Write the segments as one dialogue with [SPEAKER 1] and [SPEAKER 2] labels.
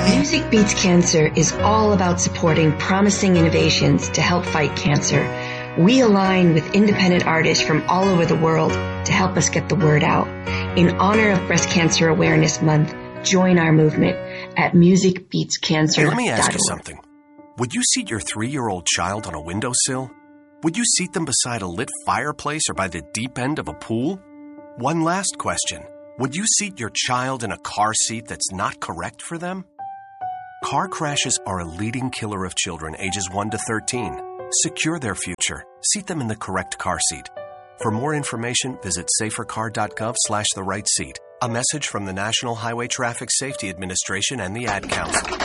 [SPEAKER 1] Music Beats Cancer is all about supporting promising innovations to help fight cancer. We align with independent artists from all over the world to help us get the word out. In honor of Breast Cancer Awareness Month, join our movement at musicbeatscancer.org.
[SPEAKER 2] Hey, let me ask you something. Would you seat your 3-year-old child on a windowsill? Would you seat them beside a lit fireplace or by the deep end of a pool? One last question. Would you seat your child in a car seat that's not correct for them? Car crashes are a leading killer of children ages 1 to 13. Secure their future. Seat them in the correct car seat. For more information, visit safercar.gov/the-right-seat. A message from the National Highway Traffic Safety Administration and the Ad Council.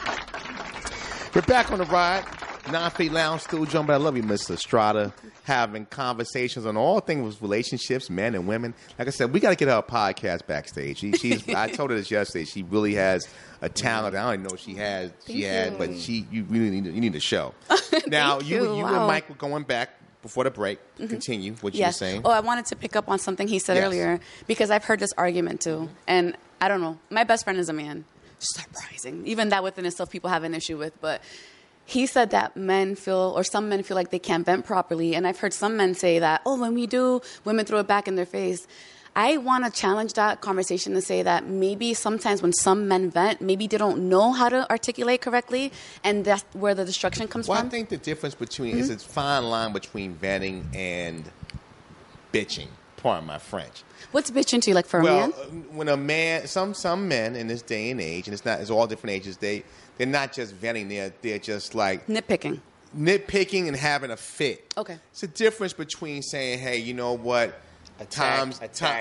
[SPEAKER 3] We're back on the ride. Non-Fate Lounge, still joined by I love you, Mr. Estrada, having conversations on all things with relationships, men and women. Like I said, we got to get her a podcast backstage. She's I told her this yesterday. She really has a talent. I don't even know she had, but you really need a show. Now, you and Mike were going back before the break. Continue what you were saying.
[SPEAKER 4] Oh, I wanted to pick up on something he said earlier because I've heard this argument too, and I don't know. My best friend is a man. Surprising. Even that within itself, people have an issue with, but. He said that some men feel like they can't vent properly. And I've heard some men say that, when we do, women throw it back in their face. I want to challenge that conversation to say that maybe sometimes when some men vent, maybe they don't know how to articulate correctly. And that's where the destruction comes from.
[SPEAKER 3] I think the difference between is a fine line between venting and bitching. Pardon my French.
[SPEAKER 4] What's bitching to you, like for a man?
[SPEAKER 3] When a man, some men in this day and age, and it's all different ages, they're not just venting, they're just like
[SPEAKER 4] nitpicking
[SPEAKER 3] and having a fit.
[SPEAKER 4] Okay.
[SPEAKER 3] It's a difference between saying, hey, you know what? Times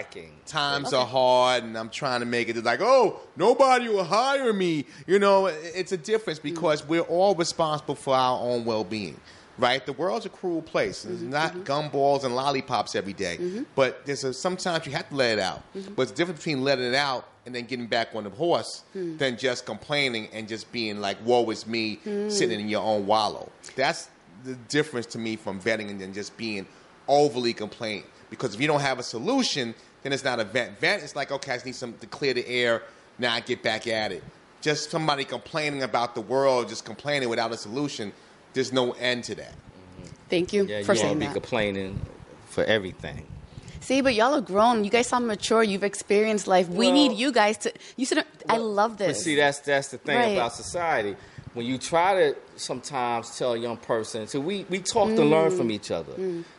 [SPEAKER 3] are hard and I'm trying to make it like, nobody will hire me. You know, it's a difference because we're all responsible for our own well-being. Right? The world's a cruel place. There's not gumballs and lollipops every day. But sometimes you have to let it out. But it's the difference between letting it out and then getting back on the horse than just complaining and just being like, woe is me, sitting in your own wallow. That's the difference to me from venting and then just being overly complaining. Because if you don't have a solution, then it's not a vent. Vent is like, okay, I just need something to clear the air. Now I get back at it. Just somebody complaining about the world, just complaining without a solution, there's no end to that.
[SPEAKER 4] Thank you for saying that.
[SPEAKER 5] You won't be complaining for everything.
[SPEAKER 4] See, but y'all are grown. You guys sound mature. You've experienced life. We need you guys to. I love this.
[SPEAKER 5] But see, that's the thing about society. When you try to sometimes tell a young person, so we talk to learn from each other.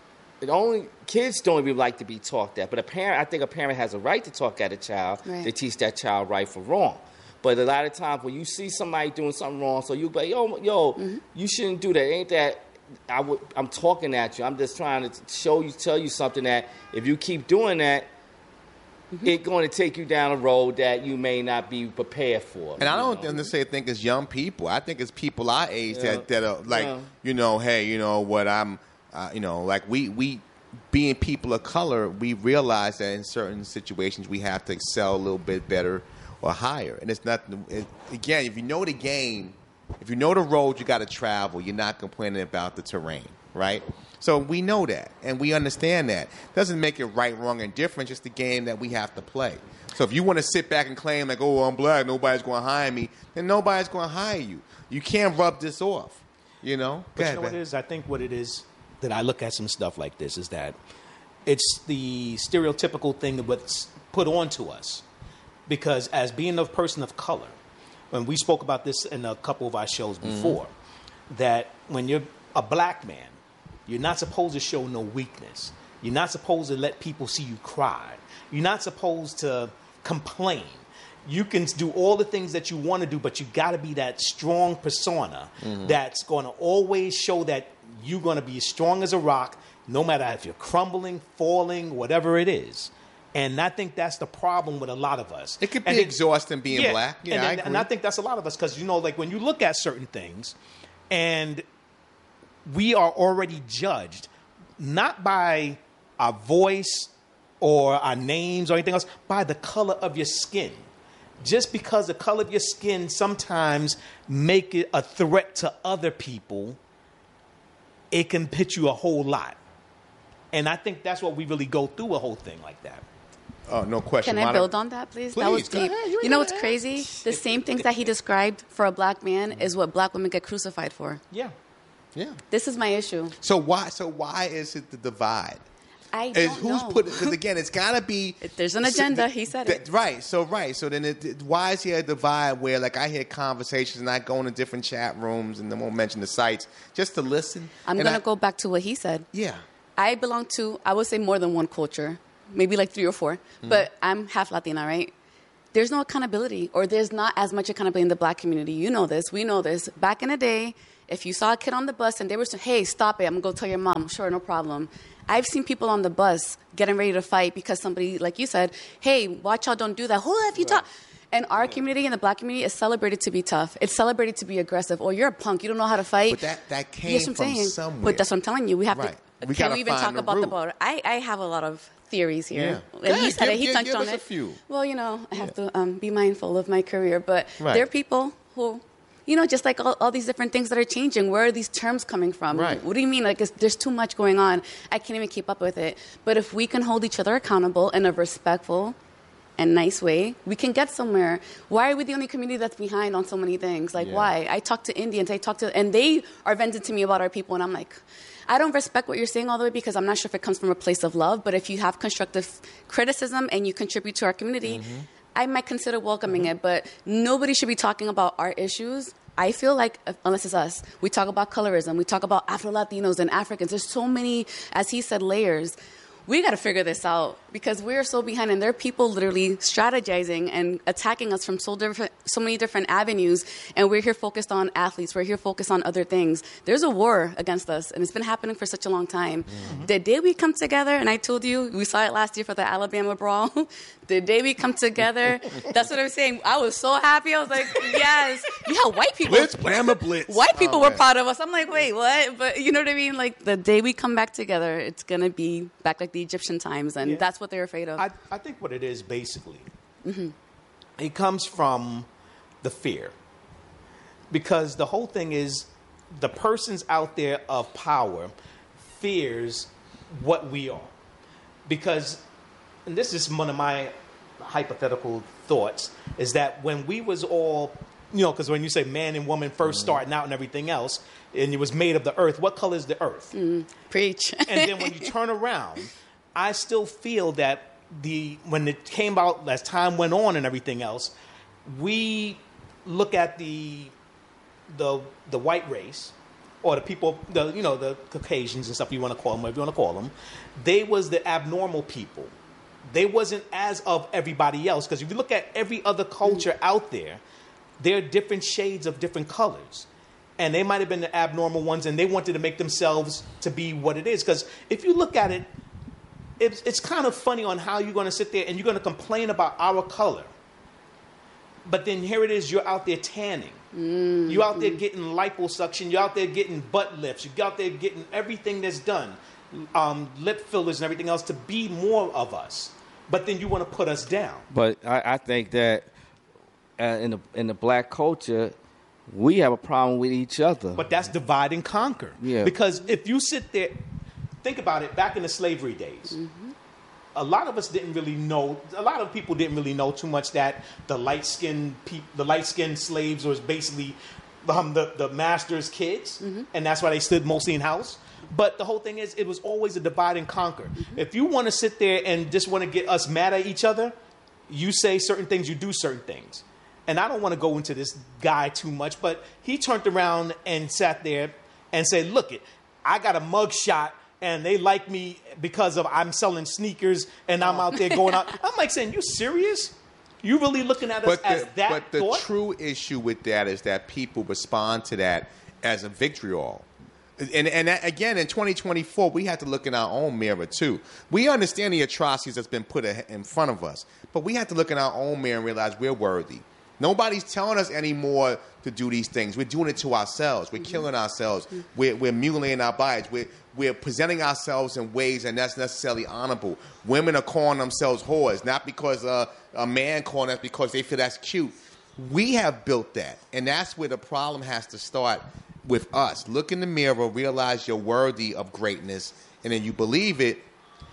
[SPEAKER 5] Kids don't even like to be talked at. But I think a parent has a right to talk at a child to teach that child right from wrong. But a lot of times when you see somebody doing something wrong, so you go, you shouldn't do that. Ain't that I'm talking at you. I'm just trying to tell you something that if you keep doing that, it's going to take you down a road that you may not be prepared for.
[SPEAKER 3] And I don't necessarily think it's young people. I think it's people our age that are like, hey, you know what, I'm, like we being people of color, we realize that in certain situations we have to excel a little bit better or higher. And it's not, again, if you know the game, if you know the road you got to travel, you're not complaining about the terrain, right? So we know that, and we understand that. Doesn't make it right, wrong, and different, just the game that we have to play. So if you want to sit back and claim like, I'm black, nobody's going to hire me, then nobody's going to hire you. You can't rub this off, But
[SPEAKER 6] you know what it is? I think what it is that I look at some stuff like this is that it's the stereotypical thing that what's put onto us. Because as being a person of color, when we spoke about this in a couple of our shows before, that when you're a black man, you're not supposed to show no weakness. You're not supposed to let people see you cry. You're not supposed to complain. You can do all the things that you want to do, but you got to be that strong persona that's going to always show that you're going to be as strong as a rock, no matter if you're crumbling, falling, whatever it is. And I think that's the problem with a lot of us.
[SPEAKER 3] It could be exhausting being black. Yeah, I agree.
[SPEAKER 6] And I think that's a lot of us because, like when you look at certain things and we are already judged not by our voice or our names or anything else, by the color of your skin. Just because the color of your skin sometimes make it a threat to other people, it can hit you a whole lot. And I think that's what we really go through a whole thing like that.
[SPEAKER 3] No question.
[SPEAKER 4] Can I build on that, please? That was deep. You know what's crazy? The same things that he described for a black man is what black women get crucified for.
[SPEAKER 6] Yeah.
[SPEAKER 4] This is my issue.
[SPEAKER 3] So why is it the divide?
[SPEAKER 4] I don't know.
[SPEAKER 3] Because again, it's got to be.
[SPEAKER 4] There's an agenda. He said it.
[SPEAKER 3] Right. So then, why is there a divide where, like, I hear conversations and I go into different chat rooms and then won't mention the sites just to listen.
[SPEAKER 4] I'm going to go back to what he said.
[SPEAKER 3] Yeah.
[SPEAKER 4] I belong to, I would say, more than one culture, maybe like 3 or 4. But I'm half Latina, right? There's no accountability, or there's not as much accountability in the black community. You know this. We know this. Back in the day, if you saw a kid on the bus and they were saying, hey, stop it, I'm going to go tell your mom. Sure, no problem. I've seen people on the bus getting ready to fight because somebody, like you said, hey, watch out, don't do that. Who if you talk? And our community and the black community is celebrated to be tough. It's celebrated to be aggressive. Or you're a punk. You don't know how to fight.
[SPEAKER 3] But that came from somewhere.
[SPEAKER 4] But that's what I'm telling you. We have to.
[SPEAKER 3] We
[SPEAKER 4] can we even talk about the border? I have a lot of theories here.
[SPEAKER 3] Yeah.
[SPEAKER 4] And he said it. He touched on
[SPEAKER 3] us
[SPEAKER 4] it.
[SPEAKER 3] A few.
[SPEAKER 4] Well, you know, I have to be mindful of my career. But there are people who, you know, just like all these different things that are changing. Where are these terms coming from?
[SPEAKER 3] Right.
[SPEAKER 4] What do you mean? Like, there's too much going on. I can't even keep up with it. But if we can hold each other accountable in a respectful and nice way, we can get somewhere. Why are we the only community that's behind on so many things? Like, why? I talk to Indians. And they are venting to me about our people. And I'm like, I don't respect what you're saying all the way because I'm not sure if it comes from a place of love. But if you have constructive criticism and you contribute to our community, I might consider welcoming it. But nobody should be talking about our issues. I feel like, unless it's us, we talk about colorism. We talk about Afro-Latinos and Africans. There's so many, as he said, layers. We got to figure this out because we're so behind, and there are people literally strategizing and attacking us from so many different avenues, and we're here focused on athletes. We're here focused on other things. There's a war against us, and it's been happening for such a long time. The day we come together, and I told you, we saw it last year for the Alabama brawl. The day we come together, that's what I'm saying. I was so happy. I was like, yes. Yeah, white people.
[SPEAKER 3] Blitz, Bama Blitz.
[SPEAKER 4] White people were proud of us. I'm like, wait, what? But you know what I mean? Like, the day we come back together, it's going to be back like the Egyptian times, and that's what they're afraid of.
[SPEAKER 6] I think what it is, basically, it comes from the fear. Because the whole thing is the persons out there of power fears what we are. Because, and this is one of my hypothetical thoughts, is that when we was all, you know, because when you say man and woman first starting out and everything else, and it was made of the earth, what color is the earth?
[SPEAKER 4] Preach.
[SPEAKER 6] And then when you turn around, I still feel that when it came out, as time went on and everything else, we look at the white race, or the people, the Caucasians and stuff you want to call them, whatever you want to call them, they was the abnormal people. They wasn't as of everybody else. Because if you look at every other culture out there, there are different shades of different colors. And they might have been the abnormal ones, and they wanted to make themselves to be what it is. Because if you look at it, it's kind of funny on how you're going to sit there and you're going to complain about our color. But then here it is, you're out there tanning. You're out there getting liposuction. You're out there getting butt lifts. You're out there getting everything that's done. Lip fillers and everything else to be more of us. But then you want to put us down.
[SPEAKER 5] But I think that in the black culture, we have a problem with each other.
[SPEAKER 6] But that's divide and conquer.
[SPEAKER 5] Yeah.
[SPEAKER 6] Because if you sit there, think about it, back in the slavery days, a lot of us didn't really know, a lot of people didn't really know too much that the light-skinned slaves was basically the master's kids, and that's why they stood mostly in house. But the whole thing is, it was always a divide and conquer. If you want to sit there and just want to get us mad at each other, you say certain things, you do certain things. And I don't want to go into this guy too much, but he turned around and sat there and said, look, I got a mug shot, and they like me because of I'm selling sneakers, and I'm out there going out. I'm like saying, you serious? You really looking at us as that?
[SPEAKER 3] But the true issue with that is that people respond to that as a vitriol. And that, again, in 2024, we have to look in our own mirror, too. We understand the atrocities that's been put in front of us, but we have to look in our own mirror and realize we're worthy. Nobody's telling us anymore to do these things. We're doing it to ourselves. We're killing ourselves. We're mutilating our bodies. We're presenting ourselves in ways that that's necessarily honorable. Women are calling themselves whores, not because a man calling us because they feel that's cute. We have built that, and that's where the problem has to start with us. Look in the mirror, realize you're worthy of greatness, and then you believe it,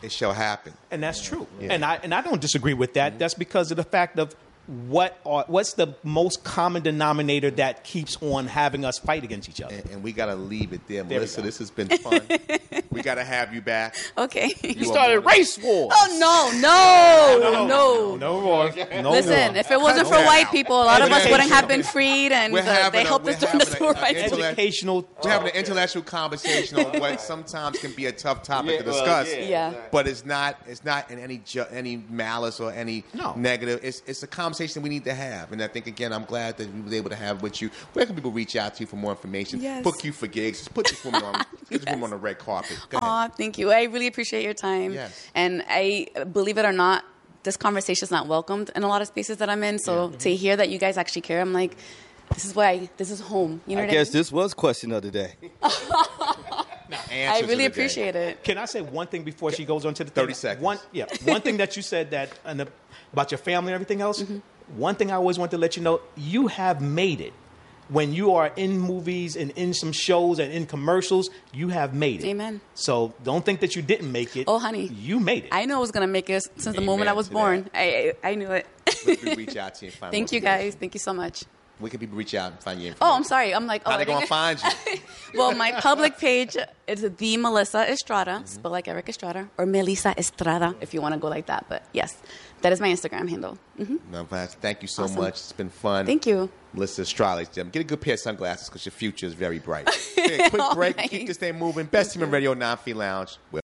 [SPEAKER 3] it shall happen.
[SPEAKER 6] And that's true.
[SPEAKER 3] Yeah.
[SPEAKER 6] And I don't disagree with that. That's because of the fact of what's the most common denominator that keeps on having us fight against each other.
[SPEAKER 3] And we got to leave it there. Melissa, this has been fun. We got to have you back.
[SPEAKER 4] Okay.
[SPEAKER 5] You started race wars.
[SPEAKER 4] Oh, no.
[SPEAKER 6] No wars.
[SPEAKER 4] Listen, if it wasn't for white people, a lot of us wouldn't have been freed, and they helped us during the civil rights movement.
[SPEAKER 3] We're having an intellectual conversation on what sometimes can be a tough topic to discuss. But it's not in any malice or any negative. It's a conversation we need to have. And I think, again, I'm glad that we were able to have with you. Where can people reach out to you for more information?
[SPEAKER 4] Yes.
[SPEAKER 3] Book you for gigs. Just put this woman on the red carpet.
[SPEAKER 4] Aw, thank you. I really appreciate your time.
[SPEAKER 3] Yes.
[SPEAKER 4] And I, believe it or not, this conversation is not welcomed in a lot of spaces that I'm in. So to hear that you guys actually care, I'm like, this is home. You know
[SPEAKER 5] I guess this was question of the day.
[SPEAKER 4] I really appreciate it.
[SPEAKER 6] Can I say one thing before she goes on to the
[SPEAKER 3] 30 seconds.
[SPEAKER 6] One thing that you said that about your family and everything else. One thing I always want to let you know, you have made it. When you are in movies and in some shows and in commercials, you have made it.
[SPEAKER 4] Amen.
[SPEAKER 6] So don't think that you didn't make it.
[SPEAKER 4] Oh, honey.
[SPEAKER 6] You made it.
[SPEAKER 4] I knew I was going to make it since the moment I was born. I knew it.
[SPEAKER 3] Let me reach out to you and find
[SPEAKER 4] Thank you, guys. Thank you so much.
[SPEAKER 3] Where can people reach out and find you?
[SPEAKER 4] Oh, I'm sorry. I'm like,
[SPEAKER 3] how they going to find you?
[SPEAKER 4] Well, my public page is the Melissa Estrada, spelled like Eric Estrada, or Melissa Estrada, if you want to go like that. But yes, that is my Instagram handle.
[SPEAKER 3] No, thank you so much. It's been fun.
[SPEAKER 4] Thank you.
[SPEAKER 3] Melissa Estrada. Get a good pair of sunglasses because your future is very bright. Okay, quick break. Keep this thing moving. Best team in radio, 9 Feet Lounge. We're